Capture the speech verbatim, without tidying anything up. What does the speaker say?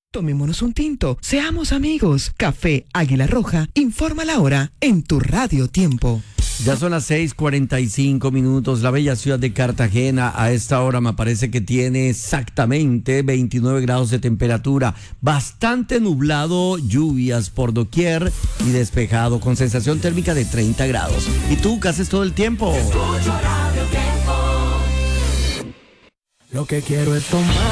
Tomémonos un tinto, seamos amigos. Café Águila Roja, informa la hora en tu Radio Tiempo. Ya son las seis cuarenta y cinco minutos, la bella ciudad de Cartagena a esta hora me parece que tiene exactamente veintinueve grados de temperatura, bastante nublado, lluvias por doquier y despejado con sensación térmica de treinta grados. ¿Y tú qué haces todo el tiempo? Escucho Radio Tiempo. Lo que quiero es tomar